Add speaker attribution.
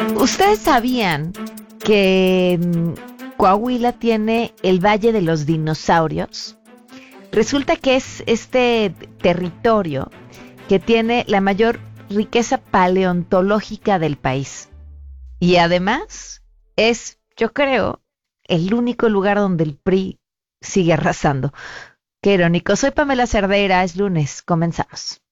Speaker 1: ¿Ustedes sabían que Coahuila tiene el Valle de los Dinosaurios? Resulta que es este territorio que tiene la mayor riqueza paleontológica del país. Y además es, yo creo, el único lugar donde el PRI sigue arrasando. Qué irónico. Soy Pamela Cerdeira, es lunes, comenzamos.